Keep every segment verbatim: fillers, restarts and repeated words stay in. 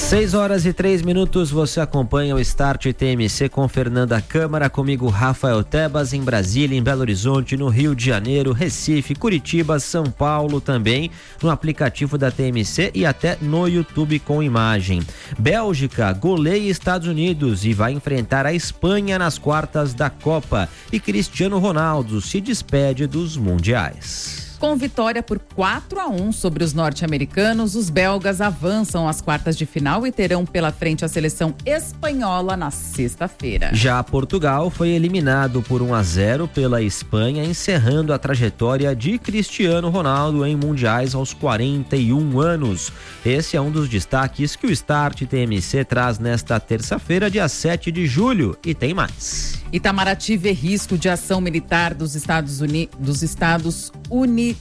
seis horas e três minutos, você acompanha o Start T M C com Fernanda Câmara, comigo Rafael Tebas, em Brasília, em Belo Horizonte, no Rio de Janeiro, Recife, Curitiba, São Paulo também, no aplicativo da T M C e até no YouTube com imagem. Bélgica goleia Estados Unidos e vai enfrentar a Espanha nas quartas da Copa. E Cristiano Ronaldo se despede dos mundiais. Com vitória por quatro a um sobre os norte-americanos, os belgas avançam às quartas de final e terão pela frente a seleção espanhola na sexta-feira. Já Portugal foi eliminado por um a zero pela Espanha, encerrando a trajetória de Cristiano Ronaldo em mundiais aos quarenta e um anos. Esse é um dos destaques que o Start T M C traz nesta terça-feira, dia sete de julho, e tem mais. Itamaraty vê risco de ação militar dos Estados Unidos, dos Estados Unidos.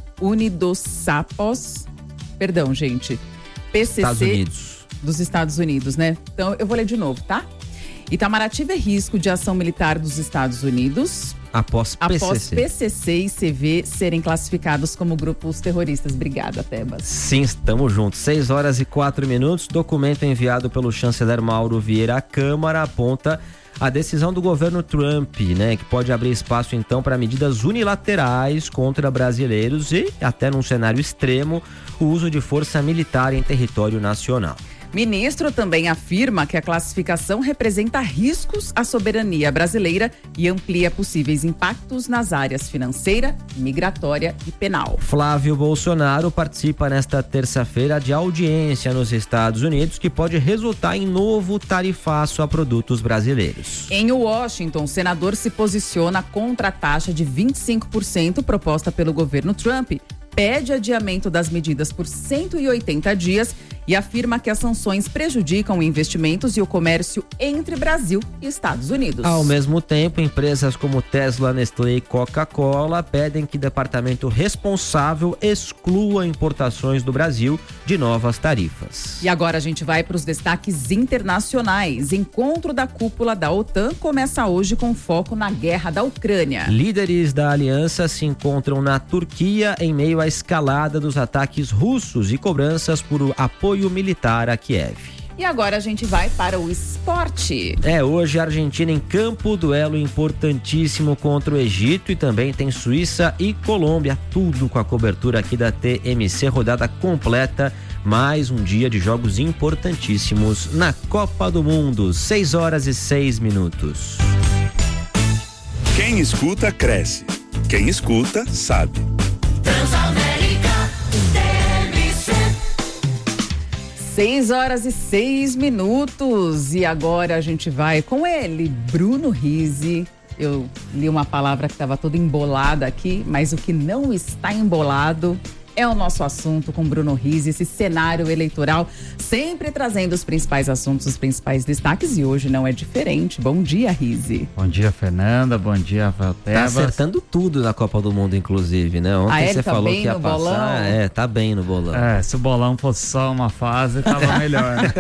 Unidos-Sapos, perdão, gente, P C C Estados Unidos. Dos Estados Unidos, né? Então, eu vou ler de novo, tá? Itamaraty vê risco de ação militar dos Estados Unidos após P C C. Após P C C e C V serem classificados como grupos terroristas. Obrigada, Tebas. Sim, estamos juntos. seis horas e quatro minutos. Documento enviado pelo chanceler Mauro Vieira à Câmara aponta a decisão do governo Trump, né, que pode abrir espaço então para medidas unilaterais contra brasileiros e, até num cenário extremo, o uso de força militar em território nacional. Ministro também afirma que a classificação representa riscos à soberania brasileira e amplia possíveis impactos nas áreas financeira, migratória e penal. Flávio Bolsonaro participa nesta terça-feira de audiência nos Estados Unidos que pode resultar em novo tarifaço a produtos brasileiros. Em Washington, o senador se posiciona contra a taxa de vinte e cinco por cento proposta pelo governo Trump, pede adiamento das medidas por cento e oitenta dias e afirma que as sanções prejudicam investimentos e o comércio entre Brasil e Estados Unidos. Ao mesmo tempo, empresas como Tesla, Nestlé e Coca-Cola pedem que o departamento responsável exclua importações do Brasil de novas tarifas. E agora a gente vai para os destaques internacionais. Encontro da cúpula da OTAN começa hoje com foco na guerra da Ucrânia. Líderes da aliança se encontram na Turquia em meio à escalada dos ataques russos e cobranças por apoio militar a Kiev. E agora a gente vai para o esporte. É, hoje a Argentina em campo, duelo importantíssimo contra o Egito e também tem Suíça e Colômbia, tudo com a cobertura aqui da T M C, rodada completa, mais um dia de jogos importantíssimos na Copa do Mundo, seis horas e seis minutos. Quem escuta, cresce. Quem escuta, sabe. Transamérica, seis horas e seis minutos e agora a gente vai com ele, Bruno Rizzi. Eu li uma palavra que estava toda embolada aqui, mas o que não está embolado é o nosso assunto com Bruno Rizzi, esse cenário eleitoral, sempre trazendo os principais assuntos, os principais destaques, e hoje não é diferente. Bom dia, Rizzi. Bom dia, Fernanda. Bom dia, Rafael Tebas. Tá acertando tudo na Copa do Mundo, inclusive, né? Ontem ah, você tá falou bem que ia no passar. Bolão? É, tá bem no bolão. É, se o bolão fosse só uma fase, tava melhor, né?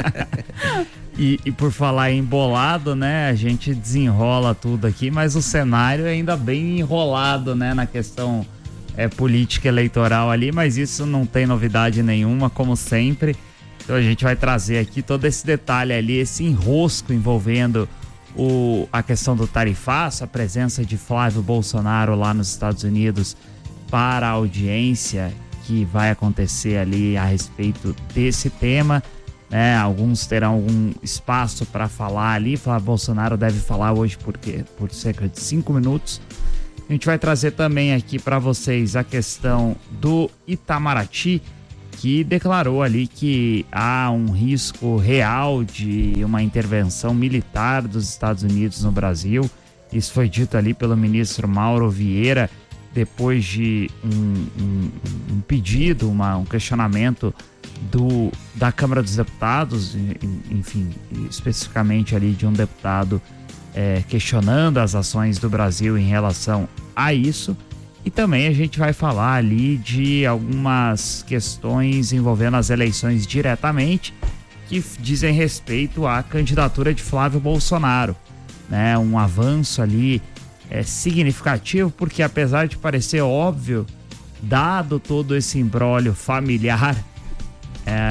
E, e por falar em embolado, né, a gente desenrola tudo aqui, mas o cenário é ainda bem enrolado, né, na questão é, política eleitoral ali, mas isso não tem novidade nenhuma, como sempre. Então a gente vai trazer aqui todo esse detalhe ali, esse enrosco envolvendo o, a questão do tarifaço, a presença de Flávio Bolsonaro lá nos Estados Unidos para a audiência que vai acontecer ali a respeito desse tema. É, alguns terão algum espaço para falar ali. Flávio Bolsonaro deve falar hoje porque, por cerca de cinco minutos. A gente vai trazer também aqui para vocês a questão do Itamaraty, que declarou ali que há um risco real de uma intervenção militar dos Estados Unidos no Brasil. Isso foi dito ali pelo ministro Mauro Vieira, depois de um, um, um pedido, uma, um questionamento do, da Câmara dos Deputados, enfim, especificamente ali de um deputado é, questionando as ações do Brasil em relação a isso. E também a gente vai falar ali de algumas questões envolvendo as eleições diretamente, que dizem respeito à candidatura de Flávio Bolsonaro, né? Um avanço ali é, significativo, porque apesar de parecer óbvio, dado todo esse imbróglio familiar, É,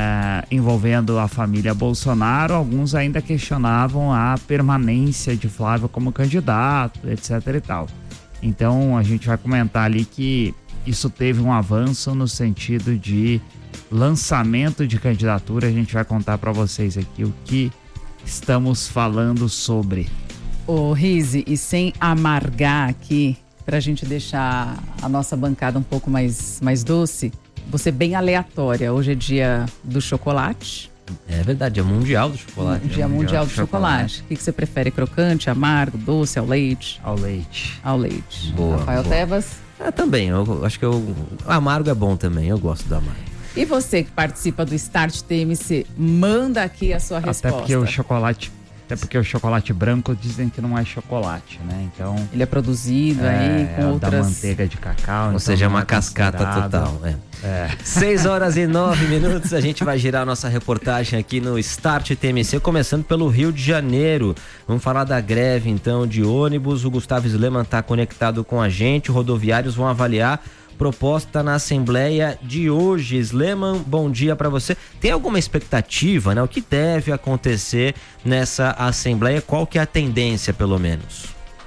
envolvendo a família Bolsonaro, alguns ainda questionavam a permanência de Flávio como candidato, etc e tal. Então a gente vai comentar ali que isso teve um avanço no sentido de lançamento de candidatura. A gente vai contar para vocês aqui o que estamos falando sobre. Ô Rizzi, e sem amargar aqui, pra gente deixar a nossa bancada um pouco mais, mais doce, você bem aleatória. Hoje é dia do chocolate. É verdade, é mundial do chocolate. Dia mundial, mundial do chocolate. chocolate. O que, que você prefere? Crocante, amargo, doce, ao leite? Ao leite. Ao leite. Boa, Rafael boa. Tebas? É, também, eu acho que eu, amargo é bom também, eu gosto do amargo. E você que participa do Start T M C, manda aqui a sua resposta. Até porque o chocolate, até porque o chocolate branco dizem que não é chocolate, né? Então ele é produzido é, aí com é outras... da manteiga de cacau. Ou então seja, é uma é cascata total. É. É. seis horas e nove minutos, a gente vai girar nossa reportagem aqui no Start T M C, começando pelo Rio de Janeiro. Vamos falar da greve então de ônibus. O Gustavo Sleman está conectado com a gente. Rodoviários vão avaliar proposta na Assembleia de hoje. Sleman, bom dia para você. Tem alguma expectativa, né? O que deve acontecer nessa Assembleia? Qual que é a tendência, pelo menos?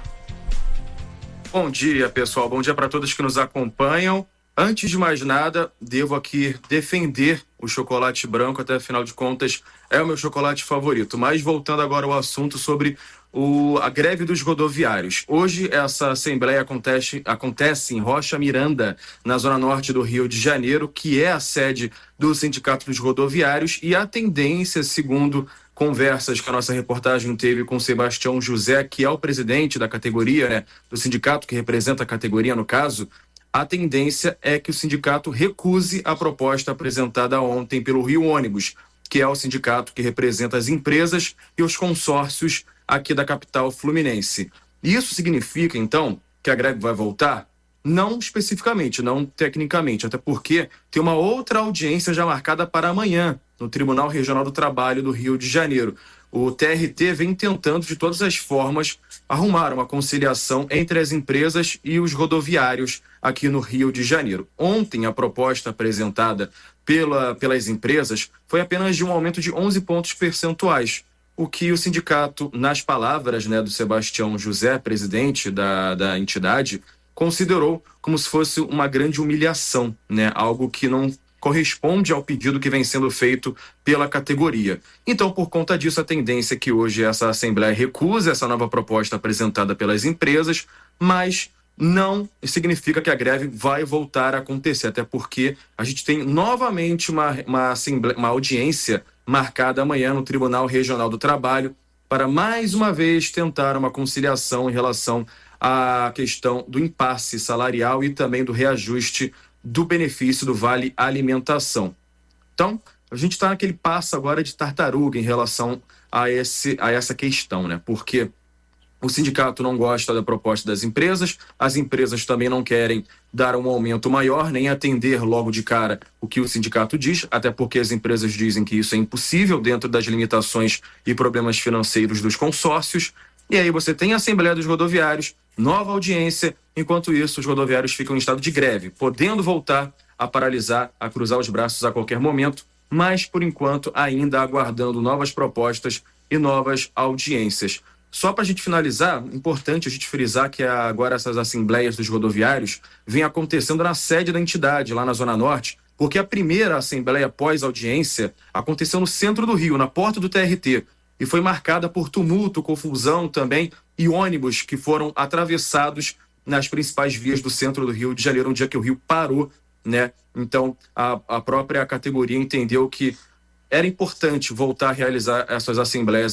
Bom dia, pessoal. Bom dia para todos que nos acompanham. Antes de mais nada, devo aqui defender o chocolate branco, até afinal de contas é o meu chocolate favorito. Mas voltando agora ao assunto sobre o, a greve dos rodoviários. Hoje essa assembleia acontece, acontece em Rocha Miranda, na zona norte do Rio de Janeiro, que é a sede do Sindicato dos Rodoviários, e a tendência, segundo conversas que a nossa reportagem teve com Sebastião José, que é o presidente da categoria, né, do sindicato que representa a categoria no caso, a tendência é que o sindicato recuse a proposta apresentada ontem pelo Rio Ônibus, que é o sindicato que representa as empresas e os consórcios aqui da capital fluminense. Isso significa, então, que a greve vai voltar? Não especificamente, não tecnicamente, até porque tem uma outra audiência já marcada para amanhã, no Tribunal Regional do Trabalho do Rio de Janeiro. O T R T vem tentando, de todas as formas, arrumar uma conciliação entre as empresas e os rodoviários aqui no Rio de Janeiro. Ontem, a proposta apresentada pela, pelas empresas foi apenas de um aumento de onze pontos percentuais, o que o sindicato, nas palavras, né, do Sebastião José, presidente da, da entidade, considerou como se fosse uma grande humilhação, né, algo que não corresponde ao pedido que vem sendo feito pela categoria. Então, por conta disso, a tendência é que hoje essa Assembleia recuse essa nova proposta apresentada pelas empresas, mas não significa que a greve vai voltar a acontecer, até porque a gente tem novamente uma, uma, assembleia, uma audiência marcada amanhã no Tribunal Regional do Trabalho para mais uma vez tentar uma conciliação em relação à questão do impasse salarial e também do reajuste do benefício do Vale Alimentação. Então, a gente está naquele passo agora de tartaruga em relação a, esse, a essa questão, né? Porque o sindicato não gosta da proposta das empresas, as empresas também não querem dar um aumento maior, nem atender logo de cara o que o sindicato diz, até porque as empresas dizem que isso é impossível dentro das limitações e problemas financeiros dos consórcios. E aí você tem a Assembleia dos Rodoviários, nova audiência, enquanto isso os rodoviários ficam em estado de greve, podendo voltar a paralisar, a cruzar os braços a qualquer momento, mas por enquanto ainda aguardando novas propostas e novas audiências. Só para a gente finalizar, importante a gente frisar que agora essas assembleias dos rodoviários vêm acontecendo na sede da entidade, lá na Zona Norte, porque a primeira assembleia pós-audiência aconteceu no centro do Rio, na porta do T R T, e foi marcada por tumulto, confusão também, e ônibus que foram atravessados nas principais vias do centro do Rio de Janeiro, um dia que o Rio parou, né? Então, a, a própria categoria entendeu que era importante voltar a realizar essas assembleias